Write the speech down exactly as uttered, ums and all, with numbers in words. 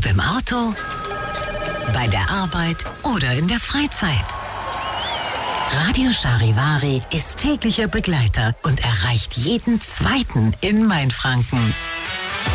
Ob im Auto, bei der Arbeit oder in der Freizeit. Radio Charivari ist täglicher Begleiter und erreicht jeden Zweiten in Mainfranken.